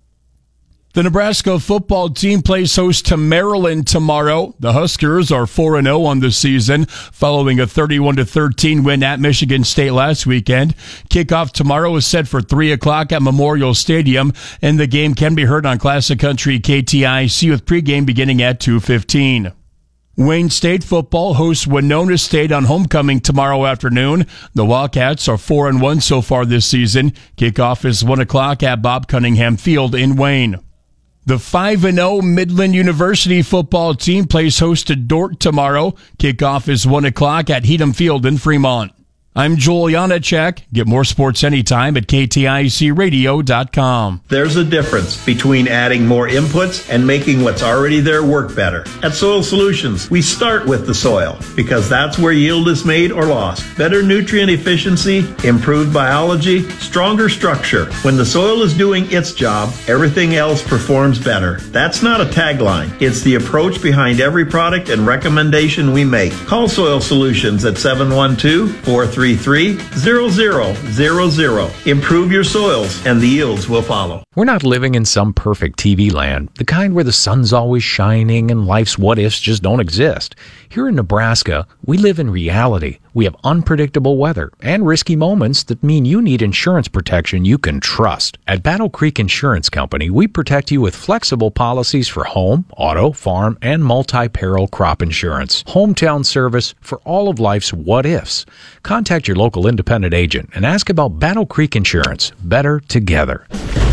The Nebraska football team plays host to Maryland tomorrow. The Huskers are four and oh on the season, following a thirty-one to thirteen win at Michigan State last weekend. Kickoff tomorrow is set for three o'clock at Memorial Stadium, and the game can be heard on Classic Country K T I C with pregame beginning at two fifteen. Wayne State football hosts Winona State on homecoming tomorrow afternoon. The Wildcats are four and one so far this season. Kickoff is one o'clock at Bob Cunningham Field in Wayne. The five and oh Midland University football team plays host to Dordt tomorrow. Kickoff is one o'clock at Heatham Field in Fremont. I'm Joel Janacek. Get more sports anytime at K T I C radio dot com. There's a difference between adding more inputs and making what's already there work better. At Soil Solutions, we start with the soil because that's where yield is made or lost. Better nutrient efficiency, improved biology, stronger structure. When the soil is doing its job, everything else performs better. That's not a tagline. It's the approach behind every product and recommendation we make. Call Soil Solutions at seven one two, four three three, zero zero zero zero. Improve your soils and the yields will follow. We're not living in some perfect T V land, the kind where the sun's always shining and life's what-ifs just don't exist. Here in Nebraska, we live in reality. We have unpredictable weather and risky moments that mean you need insurance protection you can trust. At Battle Creek Insurance Company, we protect you with flexible policies for home, auto, farm, and multi-peril crop insurance. Hometown service for all of life's what-ifs. Contact your local independent agent and ask about Battle Creek Insurance. Better together.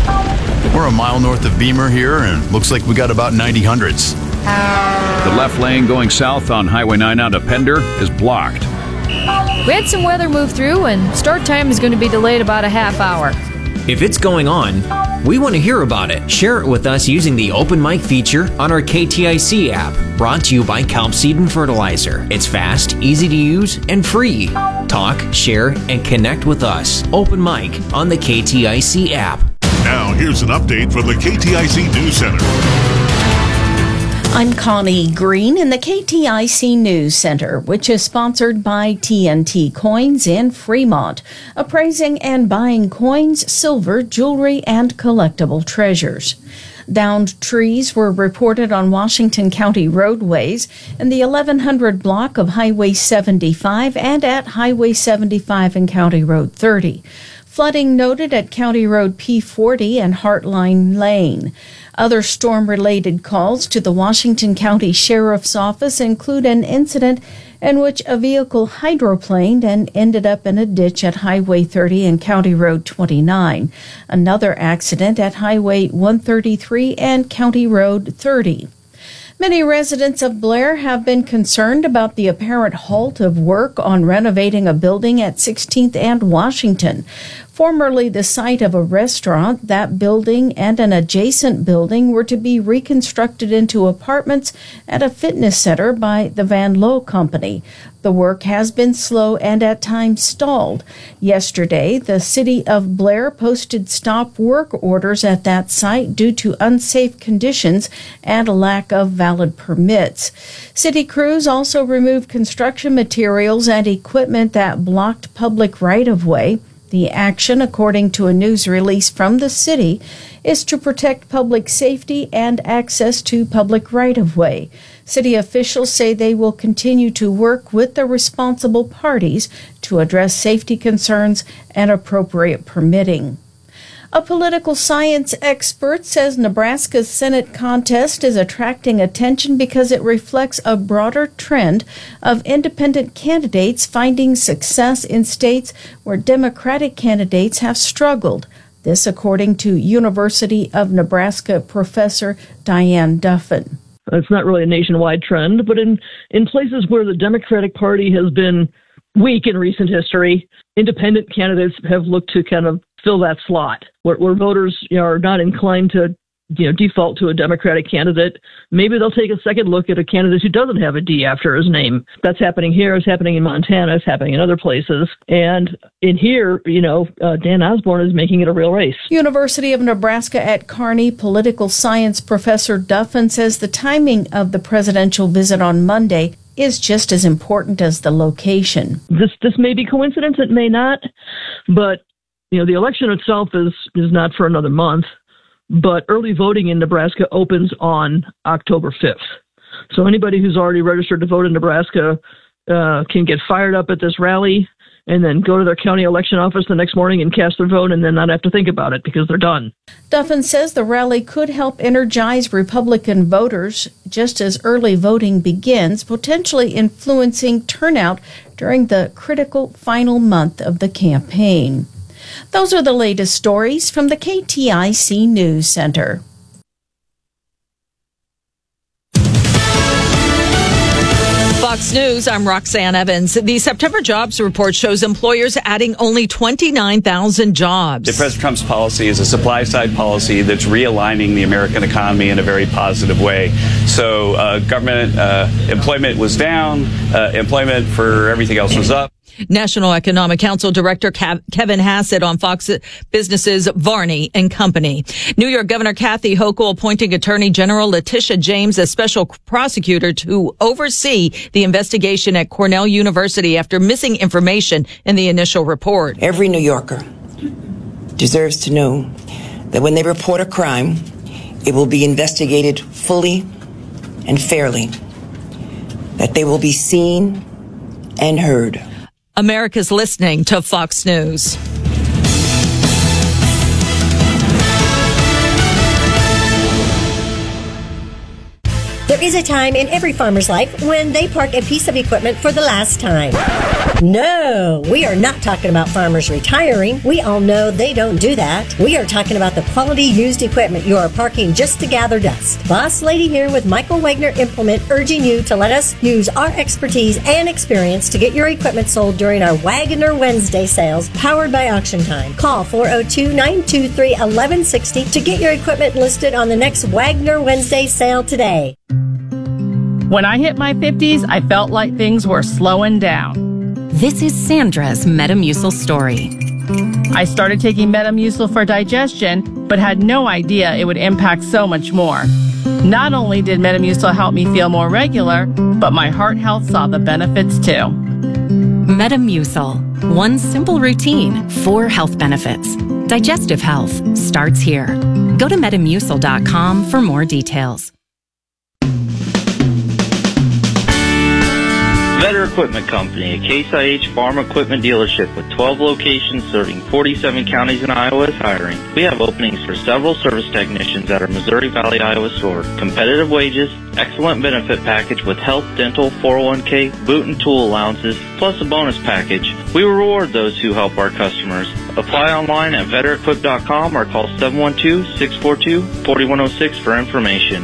We're a mile north of Beamer here, and looks like we got about ninety hundreds. The left lane going south on Highway nine out of Pender is blocked. We had some weather move through, and start time is going to be delayed about a half hour. If it's going on, we want to hear about it. Share it with us using the open mic feature on our K T I C app, brought to you by Kelp Seed and Fertilizer. It's fast, easy to use, and free. Talk, share, and connect with us. Open mic on the K T I C app. Now, here's an update from the K T I C News Center. I'm Connie Green in the K T I C News Center, which is sponsored by T N T Coins in Fremont, appraising and buying coins, silver, jewelry, and collectible treasures. Downed trees were reported on Washington County roadways in the eleven hundred block of Highway seventy-five and at Highway seventy-five and County Road thirty. Flooding noted at County Road P forty and Heartline Lane. Other storm-related calls to the Washington County Sheriff's Office include an incident in which a vehicle hydroplaned and ended up in a ditch at Highway thirty and County Road twenty-nine. Another accident at Highway one thirty-three and County Road thirty. Many residents of Blair have been concerned about the apparent halt of work on renovating a building at sixteenth and Washington. Formerly the site of a restaurant, that building and an adjacent building were to be reconstructed into apartments and a fitness center by the Van Lowe Company. The work has been slow and at times stalled. Yesterday, the city of Blair posted stop work orders at that site due to unsafe conditions and a lack of valid permits. City crews also removed construction materials and equipment that blocked public right-of-way. The action, according to a news release from the city, is to protect public safety and access to public right-of-way. City officials say they will continue to work with the responsible parties to address safety concerns and appropriate permitting. A political science expert says Nebraska's Senate contest is attracting attention because it reflects a broader trend of independent candidates finding success in states where Democratic candidates have struggled. This according to University of Nebraska professor Diane Duffin. It's not really a nationwide trend, but in, in places where the Democratic Party has been weak in recent history, independent candidates have looked to kind of fill that slot where, where voters, you know, are not inclined to, you know, default to a Democratic candidate. Maybe they'll take a second look at a candidate who doesn't have a D after his name. That's happening here. It's happening in Montana. It's happening in other places. And in here, you know, uh, Dan Osborne is making it a real race. University of Nebraska at Kearney political science professor Duffin says the timing of the presidential visit on Monday is just as important as the location. This this may be coincidence. It may not. But, you know, the election itself is is not for another month. But early voting in Nebraska opens on October fifth. So anybody who's already registered to vote in Nebraska uh, can get fired up at this rally and then go to their county election office the next morning and cast their vote and then not have to think about it because they're done. Duffin says the rally could help energize Republican voters just as early voting begins, potentially influencing turnout during the critical final month of the campaign. Those are the latest stories from the K T I C News Center. Fox News, I'm Roxanne Evans. The September jobs report shows employers adding only twenty-nine thousand jobs. President Trump's policy is a supply-side policy that's realigning the American economy in a very positive way. So uh, government uh, employment was down, uh, employment for everything else was up. National Economic Council Director Kevin Hassett on Fox Business's Varney and Company. New York Governor Kathy Hochul appointing Attorney General Letitia James as special prosecutor to oversee the investigation at Cornell University after missing information in the initial report. Every New Yorker deserves to know that when they report a crime, it will be investigated fully and fairly, that they will be seen and heard. America's listening to Fox News. There is a time in every farmer's life when they park a piece of equipment for the last time. No, we are not talking about farmers retiring. We all know they don't do that. We are talking about the quality used equipment you are parking just to gather dust. Boss Lady here with Michael Wagner Implement, urging you to let us use our expertise and experience to get your equipment sold during our Wagner Wednesday sales powered by Auction Time. Call four oh two, nine two three, one one six oh to get your equipment listed on the next Wagner Wednesday sale today. When I hit my fifties, I felt like things were slowing down. This is Sandra's Metamucil story. I started taking Metamucil for digestion, but had no idea it would impact so much more. Not only did Metamucil help me feel more regular, but my heart health saw the benefits too. Metamucil. One simple routine, four health benefits. Digestive health starts here. Go to metamucil dot com for more details. Vetter Equipment Company, a Case I H farm equipment dealership with twelve locations serving forty-seven counties in Iowa, is hiring. We have openings for several service technicians at our Missouri Valley, Iowa store. Competitive wages, excellent benefit package with health, dental, four oh one k, boot and tool allowances, plus a bonus package. We reward those who help our customers. Apply online at vetter equip dot com or call seven one two, six four two, four one zero six for information.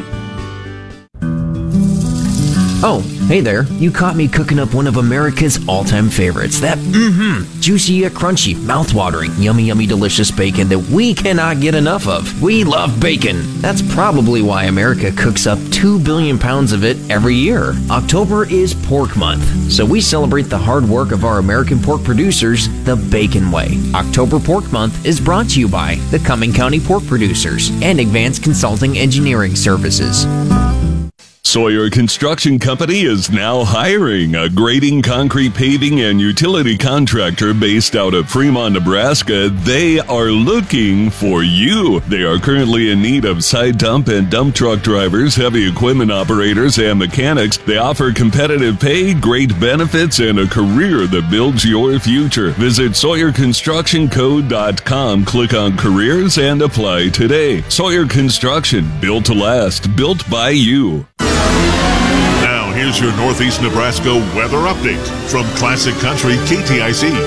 Oh, hey there. You caught me cooking up one of America's all-time favorites. That, mm-hmm, juicy yet crunchy, mouth-watering, yummy, yummy, delicious bacon that we cannot get enough of. We love bacon. That's probably why America cooks up two billion pounds of it every year. October is Pork Month, so we celebrate the hard work of our American pork producers the Bacon way. October Pork Month is brought to you by the Cumming County Pork Producers and Advanced Consulting Engineering Services. Sawyer Construction Company is now hiring a grading, concrete, paving, and utility contractor based out of Fremont, Nebraska. They are looking for you. They are currently in need of side dump and dump truck drivers, heavy equipment operators, and mechanics. They offer competitive pay, great benefits, and a career that builds your future. Visit Sawyer Construction Co dot com, click on careers, and apply today. Sawyer Construction, built to last, built by you. Now, here's your Northeast Nebraska weather update from Classic Country K T I C.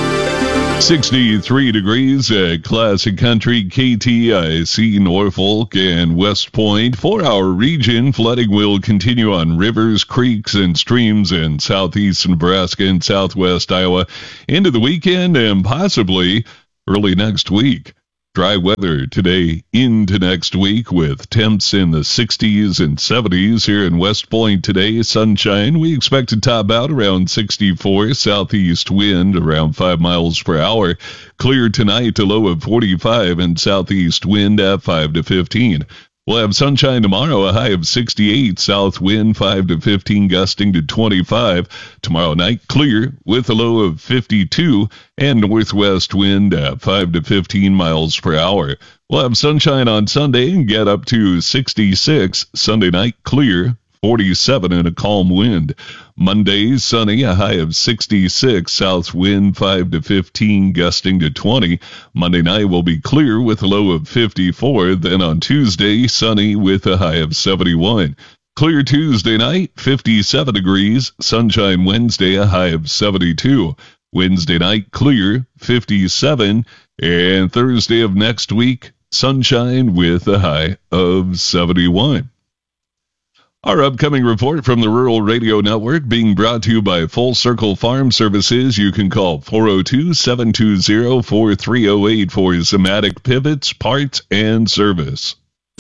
sixty-three degrees at Classic Country K T I C, Norfolk and West Point. For our region, flooding will continue on rivers, creeks, and streams in southeast Nebraska and southwest Iowa into the weekend and possibly early next week. Dry weather today into next week with temps in the sixties and seventies here in West Point today. Sunshine, we expect to top out around sixty-four. Southeast wind around five miles per hour. Clear tonight, a low of forty-five, and southeast wind at five to fifteen. We'll have sunshine tomorrow, a high of sixty-eight, south wind five to fifteen, gusting to twenty-five. Tomorrow night, clear with a low of fifty-two, and northwest wind at five to fifteen miles per hour. We'll have sunshine on Sunday and get up to sixty-six. Sunday night, clear, forty-seven, and a calm wind. Monday, sunny, a high of sixty-six, south wind five to fifteen, gusting to twenty. Monday night will be clear with a low of fifty-four. Then on Tuesday, sunny with a high of seventy-one. Clear Tuesday night, fifty-seven degrees. Sunshine Wednesday, a high of seventy-two. Wednesday night, clear, fifty-seven. And Thursday of next week, sunshine with a high of seventy-one. Our upcoming report from the Rural Radio Network being brought to you by Full Circle Farm Services. You can call four oh two, seven two zero, four three oh eight for Zematic pivots, parts, and service.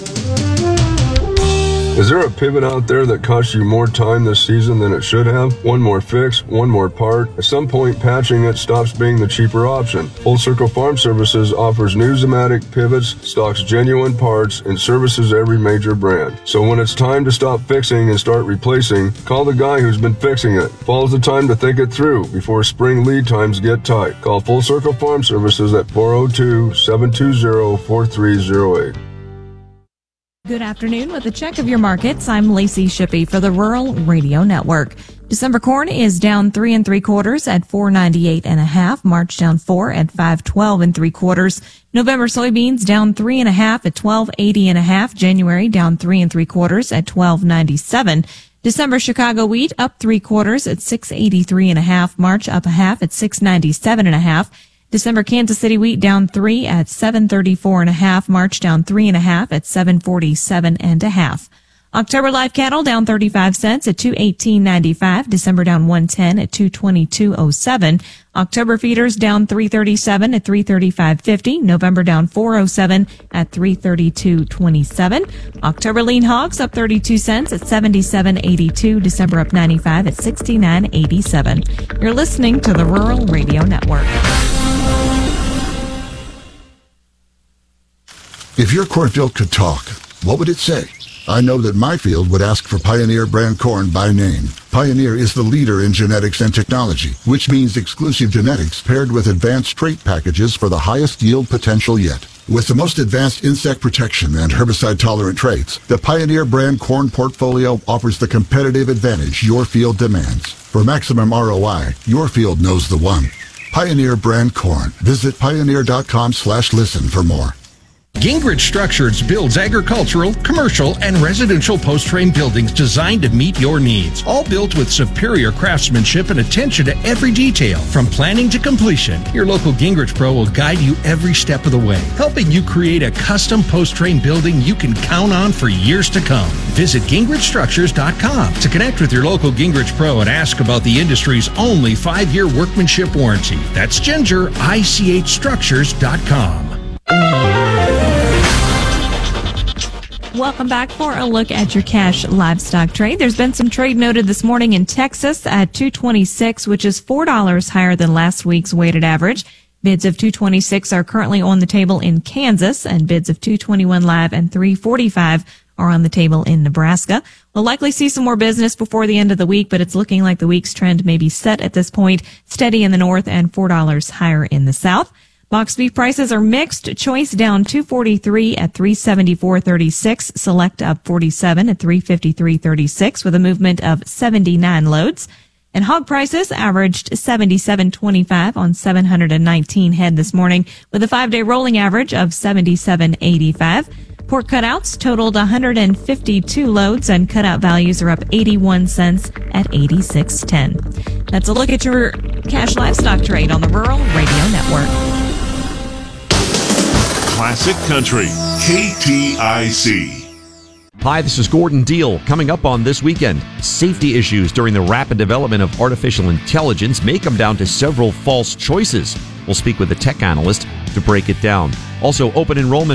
Is there a pivot out there that costs you more time this season than it should have? One more fix, one more part. At some point, patching it stops being the cheaper option. Full Circle Farm Services offers new Zematic pivots, stocks genuine parts, and services every major brand. So when it's time to stop fixing and start replacing, call the guy who's been fixing it. Fall's the time to think it through before spring lead times get tight. Call Full Circle Farm Services at four oh two, seven two zero, four three oh eight. Good afternoon. With a check of your markets, I'm Lacey Shippey for the Rural Radio Network. December corn is down three and three quarters at four ninety-eight and a half. March down four at five twelve and three quarters. November soybeans down three and a half at twelve eighty and a half. January down three and three quarters at twelve ninety-seven. December Chicago wheat up three quarters at six eighty-three and a half. March up a half at six ninety-seven and a half. December Kansas City wheat down three at seven thirty-four and a half. March down three and a half at seven forty-seven and a half. October live cattle down thirty-five cents at two eighteen ninety-five. December down one ten at two twenty-two oh seven. October feeders down three thirty-seven at three thirty-five fifty. November down four oh seven at three thirty-two twenty-seven. October lean hogs up thirty-two cents at seventy-seven eighty-two. December up ninety-five at sixty-nine eighty-seven. You're listening to the Rural Radio Network. If your cornfield could talk, what would it say? I know that my field would ask for Pioneer brand corn by name. Pioneer is the leader in genetics and technology, which means exclusive genetics paired with advanced trait packages for the highest yield potential yet. With the most advanced insect protection and herbicide-tolerant traits, the Pioneer brand corn portfolio offers the competitive advantage your field demands. For maximum R O I, your field knows the one. Pioneer brand corn. Visit pioneer.com slash listen for more. Gingrich Structures builds agricultural, commercial, and residential post-frame buildings designed to meet your needs. All built with superior craftsmanship and attention to every detail, from planning to completion. Your local Gingrich Pro will guide you every step of the way, helping you create a custom post-frame building you can count on for years to come. Visit gingrich structures dot com to connect with your local Gingrich Pro and ask about the industry's only five-year workmanship warranty. That's ginger I C H structures dot com. Welcome back for a look at your cash livestock trade. There's been some trade noted this morning in Texas at two twenty-six, which is four dollars higher than last week's weighted average. Bids of two twenty-six are currently on the table in Kansas, and bids of two twenty-one live and three forty-five are on the table in Nebraska. We'll likely see some more business before the end of the week, but it's looking like the week's trend may be set at this point, steady in the north and four dollars higher in the south. Box beef prices are mixed. Choice down two forty-three at three seventy-four thirty-six. Select up forty-seven at three fifty-three thirty-six with a movement of seventy-nine loads. And hog prices averaged seventy-seven twenty-five on seven hundred nineteen head this morning with a five-day rolling average of seventy-seven eighty-five. Pork cutouts totaled one hundred fifty-two loads and cutout values are up eighty-one cents at eighty-six ten. That's a look at your cash livestock trade on the Rural Radio Network. Classic Country, K T I C. Hi, this is Gordon Deal. Coming up on This Weekend, safety issues during the rapid development of artificial intelligence may come down to several false choices. We'll speak with a tech analyst to break it down. Also, open enrollment